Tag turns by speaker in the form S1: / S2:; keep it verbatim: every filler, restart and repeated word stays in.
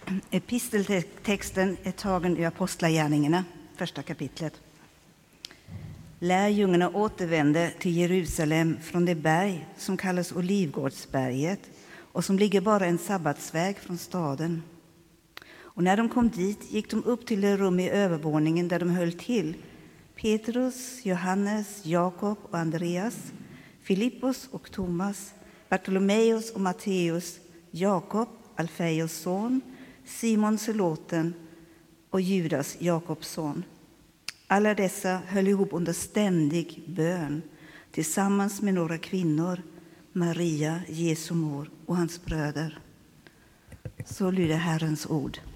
S1: Episteltexten är tagen i Apostlagärningarna, första kapitlet. Lärjungarna återvände till Jerusalem från det berg som kallas Olivgårdsberget och som ligger bara en sabbatsväg från staden. Och när de kom dit gick de upp till det rum i övervåningen där de höll till. Petrus, Johannes, Jakob och Andreas, Filippos och Thomas, Bartolomeus och Matteus, Jakob, Alfeus son, Simon Zeloten och Judas, Jakobs son. Alla dessa höll ihop under ständig bön tillsammans med några kvinnor, Maria, Jesu mor och hans bröder. Så lyder Herrens ord.